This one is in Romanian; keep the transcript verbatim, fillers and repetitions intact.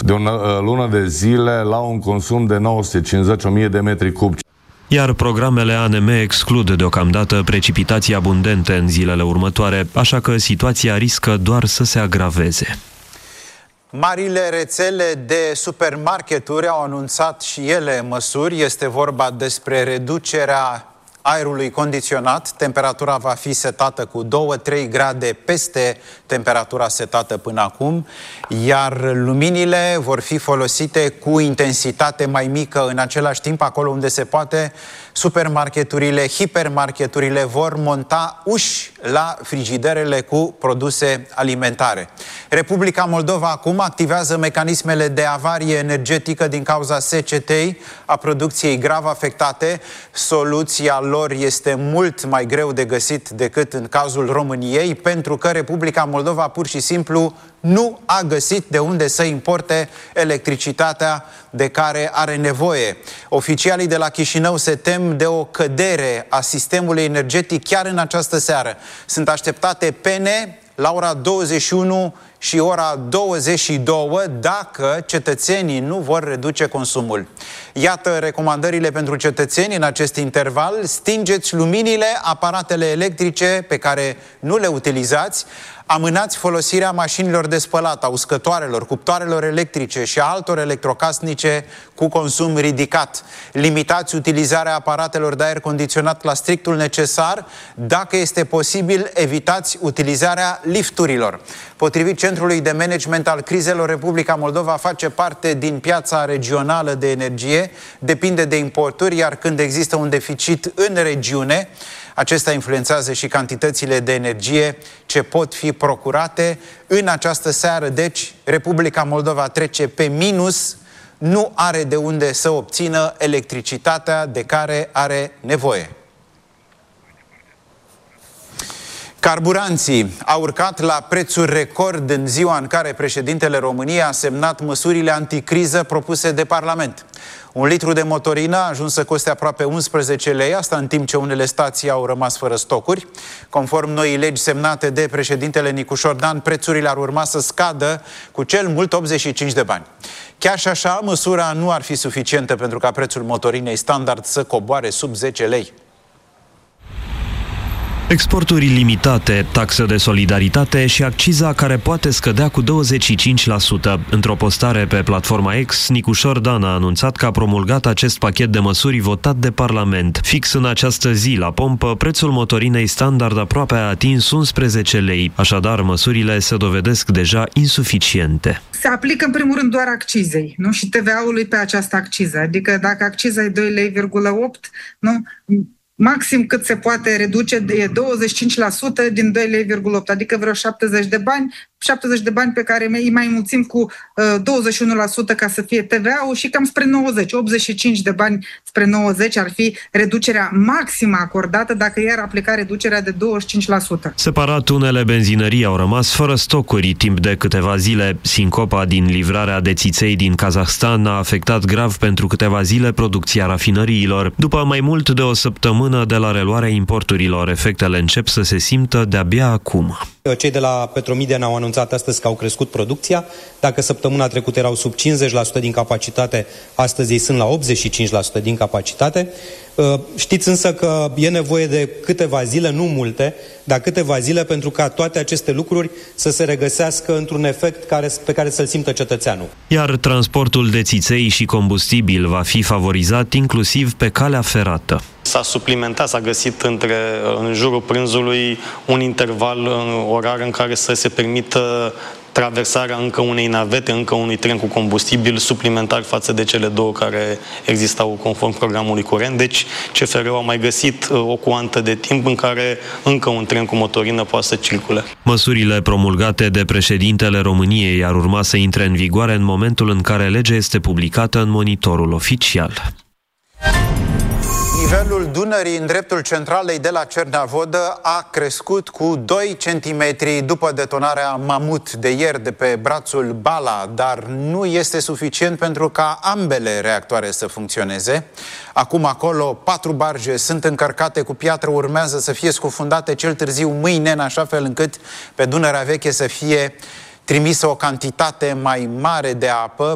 de o lună de zile la un consum de nouă sute cincizeci la o mie de metri cubi. Iar programele A N M exclud deocamdată precipitații abundente în zilele următoare, așa că situația riscă doar să se agraveze. Marile rețele de supermarketuri au anunțat și ele măsuri. Este vorba despre reducerea aerului condiționat. Temperatura va fi setată cu două trei grade peste temperatura setată până acum, iar luminile vor fi folosite cu intensitate mai mică. În același timp, acolo unde se poate, supermarketurile, hipermarketurile vor monta uși la frigiderele cu produse alimentare. Republica Moldova acum activează mecanismele de avarie energetică din cauza secetei, a producției grav afectate. Soluția lor este mult mai greu de găsit decât în cazul României, pentru că Republica Moldova pur și simplu nu a găsit de unde să importe electricitatea de care are nevoie. Oficialii de la Chișinău se tem de o cădere a sistemului energetic chiar în această seară. Sunt așteptate pene la ora douăzeci și unu și ora douăzeci și două dacă cetățenii nu vor reduce consumul. Iată recomandările pentru cetățeni în acest interval. Stingeți luminile, aparatele electrice pe care nu le utilizați, amânați folosirea mașinilor de spălat, a uscătoarelor, cuptoarelor electrice și a altor electrocasnice cu consum ridicat. Limitați utilizarea aparatelor de aer condiționat la strictul necesar. Dacă este posibil, evitați utilizarea lifturilor. Potrivit Centrului de Management al Crizelor, Republica Moldova face parte din piața regională de energie, depinde de importuri, iar când există un deficit în regiune, acesta influențează și cantitățile de energie ce pot fi procurate. În această seară, deci, Republica Moldova trece pe minus, nu are de unde să obțină electricitatea de care are nevoie. Carburanții au urcat la prețuri record în ziua în care președintele României a semnat măsurile anticriză propuse de Parlament. Un litru de motorină a ajuns să coste aproape unsprezece lei, asta în timp ce unele stații au rămas fără stocuri. Conform noii legi semnate de președintele Nicușor Dan, prețurile ar urma să scadă cu cel mult optzeci și cinci de bani. Chiar și așa, măsura nu ar fi suficientă pentru ca prețul motorinei standard să coboare sub zece lei. Exporturi limitate, taxă de solidaritate și acciza care poate scădea cu douăzeci și cinci la sută. Într-o postare pe platforma X, Nicușor Dan a anunțat că a promulgat acest pachet de măsuri votat de Parlament. Fix în această zi, la pompă, prețul motorinei standard aproape a atins unsprezece lei. Așadar, măsurile se dovedesc deja insuficiente. Se aplică în primul rând doar accizei, nu? Și T V A-ului pe această acciză. Adică dacă acciza e doi lei virgulă opt, nu? Maxim cât se poate reduce e douăzeci și cinci la sută din doi lei virgulă opt, adică vreo șaptezeci de bani, șaptezeci de bani pe care îi mai mulțim cu uh, douăzeci și unu la sută ca să fie T V A-ul și cam spre nouăzeci, optzeci și cinci de bani spre nouăzeci ar fi reducerea maximă acordată dacă i-ar aplica reducerea de douăzeci și cinci la sută. Separat, unele benzinării au rămas fără stocuri timp de câteva zile. Sincopa din livrarea de țiței din Kazahstan a afectat grav pentru câteva zile producția rafinăriilor. După mai mult de o săptămână de la reluarea importurilor, efectele încep să se simtă de-abia acum. Cei de la Petromiden au anunțat astăzi că au crescut producția. Dacă săptămâna trecută erau sub cincizeci la sută din capacitate, astăzi ei sunt la optzeci și cinci la sută din capacitate. Știți însă că e nevoie de câteva zile, nu multe, dar câteva zile pentru ca toate aceste lucruri să se regăsească într-un efect care, pe care să-l simtă cetățeanul. Iar transportul de țiței și combustibil va fi favorizat inclusiv pe calea ferată. S-a suplimentat, s-a găsit între, în jurul prânzului un interval orar în care să se permită traversarea încă unei navete, încă unui tren cu combustibil suplimentar față de cele două care existau conform programului curent. Deci C F R-ul a mai găsit o cuantă de timp în care încă un tren cu motorină poate să circule. Măsurile promulgate de președintele României ar urma să intre în vigoare în momentul în care legea este publicată în monitorul oficial. Nivelul Dunării în dreptul centralei de la Cernavodă a crescut cu doi centimetri după detonarea Mamut de ieri de pe brațul Bala, dar nu este suficient pentru ca ambele reactoare să funcționeze. Acum acolo patru barge sunt încărcate cu piatră, urmează să fie scufundate cel târziu mâine, în așa fel încât pe Dunărea Veche să fie trimisă o cantitate mai mare de apă.